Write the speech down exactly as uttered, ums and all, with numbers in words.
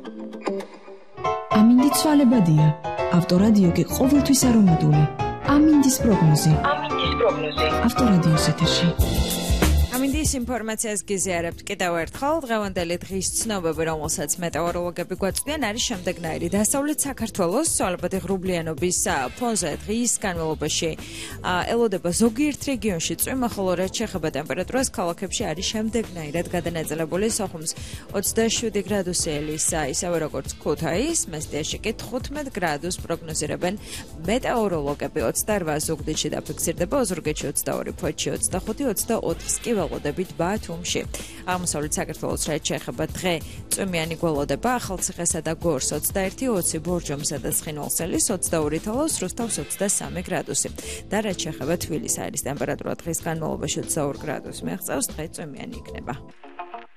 ამინდი ცვალებადია. ავტორადიო კი ყოველთვის არომატული. ამინდის პროგნოზი. ამინდის პროგნოზი. ავტორადიოს ეთერში. ამინდის ინფორმაციას გიზიარებთ კიდევ ერთხელ. დღევანდელი დღის ცნობები, რომელსაც მეტეოროლოგები გვაწვდიან, არის შემდეგნაირი. დასავლეთ საქართველოს ცვალებადი ღრუბლიანობის ფონზე დღის განმავლობაში ელოდება ზოგიერთ რეგიონში წვიმა, ხოლო რაც შეეხება ტემპერატურას, ქალაქებში არის შემდეგნაირად გადანაწილებული. სოხუმს ოცდაშვიდი გრადუსი ელისა, ისევე როგორც ქუთაისს, მესტიაში კი თხუთმეტ გრადუსს პროგნოზირებენ მეტეოროლოგები. ოცდაორ ზუგდიდში დაფიქსირდება, ოზურგეთში ოცდაორი, ფოთში ოცდახუთი, ოცდაოთხს კი ველოდებით ბათუმში. აღმოსავლეთ საქართველოს რაც შეეხება დღე წვიმიანი გველოდება, ახალციხესა და გორს ოცდაერთი, ოცი, ბორჯომსა და ცხინვალსელის ოცდაორი, თალავს რუსთავს ოცდასამი გრადუსი. და რაც შეეხება თბილისის აირის ტემპერატურა დღის განმავლობაში ოცდაორ გრადუსს მიაღწევს, დღე წვიმიანი იქნება.